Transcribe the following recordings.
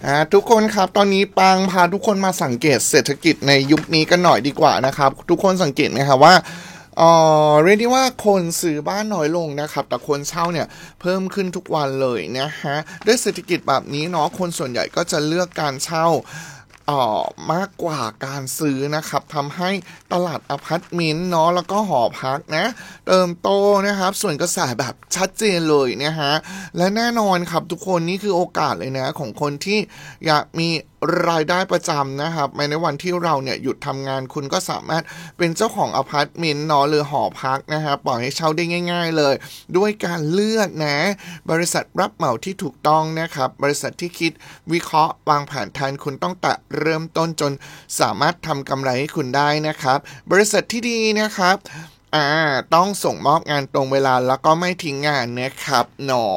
ทุกคนครับตอนนี้ปังพาทุกคนมาสังเกตเศรษฐกิจในยุคนี้กันหน่อยดีกว่านะครับทุกคนสังเกตไหมครับว่าเรียกได้ว่าคนซื้อบ้านน้อยลงนะครับแต่คนเช่าเนี่ยเพิ่มขึ้นทุกวันเลยนะฮะด้วยเศรษฐกิจแบบนี้เนาะคนส่วนใหญ่ก็จะเลือกการเช่ามากกว่าการซื้อนะครับทำให้ตลาดอพาร์ตเมนต์เนาะแล้วก็หอพักนะเติมโตนะครับส่วนกระแสแบบชัดเจนเลยนะฮะและแน่นอนครับทุกคนนี่คือโอกาสเลยนะของคนที่อยากมีรายได้ประจำนะครับในวันที่เราเนี่ยหยุดทำงานคุณก็สามารถเป็นเจ้าของอพาร์ตเมนต์เนาะหรือหอพักนะฮะปล่อยให้เช่าได้ง่ายๆเลยด้วยการเลือกนะบริษัทรับเหมาที่ถูกต้องนะครับบริษัทที่คิดวิเคราะห์วางแผนแทนคุณต้องแต่เริ่มต้นจนสามารถทำกำไรให้คุณได้นะครับบริษัทที่ดีนะครับต้องส่งมอบงานตรงเวลาแล้วก็ไม่ทิ้งงานนะครับหนอ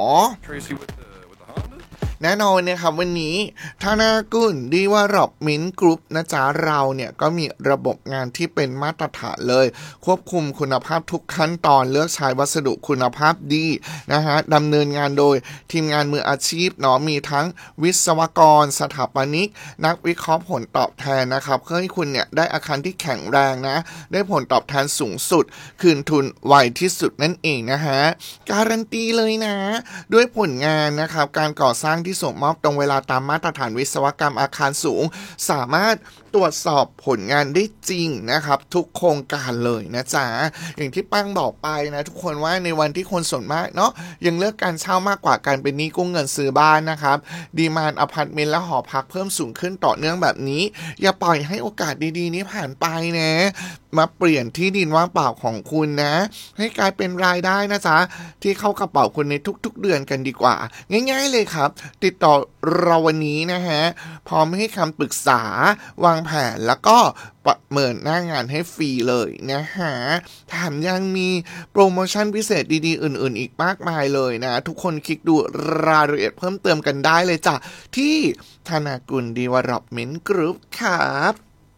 แน่นอนนะครับวันนี้ธนากุลดีว่าร็อบมินกรุ๊ปนะจ๊ะเราเนี่ยก็มีระบบงานที่เป็นมาตรฐานเลยควบคุมคุณภาพทุกขั้นตอนเลือกใช้วัสดุคุณภาพดีนะฮะดำเนินงานโดยทีมงานมืออาชีพเนาะมีทั้งวิศวกรสถาปนิกนักวิเคราะห์ผลตอบแทนนะครับเพื่อให้คุณเนี่ยได้อาคารที่แข็งแรงนะได้ผลตอบแทนสูงสุดคืนทุนไวที่สุดนั่นเองนะฮะการันตีเลยนะด้วยผลงานนะครับการก่อสร้างที่ส่งมอบตรงเวลาตามมาตรฐานวิศวกรรมอาคารสูงสามารถตรวจสอบผลงานได้จริงนะครับทุกโครงการเลยนะจ๊ะอย่างที่ปังบอกไปนะทุกคนว่าในวันที่คนส่วนมากเนาะยังเลือกการเช่ามากกว่าการเป็นหนี้กู้เงินซื้อบ้านนะครับดีมานด์อพาร์ตเมนต์และหอพักเพิ่มสูงขึ้นต่อเนื่องแบบนี้อย่าปล่อยให้โอกาสดีๆนี้ผ่านไปนะมาเปลี่ยนที่ดินว่างเปล่าของคุณนะให้กลายเป็นรายได้นะจ๊ะที่เข้ากระเป๋าคุณในทุกๆเดือนกันดีกว่าง่ายๆเลยครับติดต่อเราวันนี้นะฮะพร้อมให้คำปรึกษาวางแผนแล้วก็ประเมินหน้างานให้ฟรีเลยนะฮะแถมยังมีโปรโมชั่นพิเศษดีๆอื่นๆอีกมากมายเลยนะทุกคนคลิกดูรายละเอียดเพิ่มเติมกันได้เลยจ้ะที่ธนากุลดีเวลลอปเมนต์กรุ๊ปครับ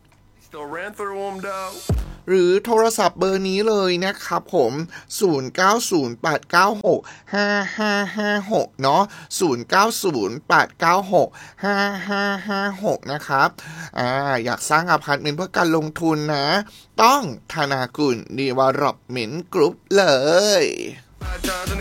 หรือโทรศัพท์เบอร์นี้เลยนะครับผม0908965556เนาะ0908965556นะครับอยากสร้างอพาร์ตเมนต์เพื่อการลงทุนนะต้องธนากุลดีเวลลอปเมนต์กรุ๊ปเลย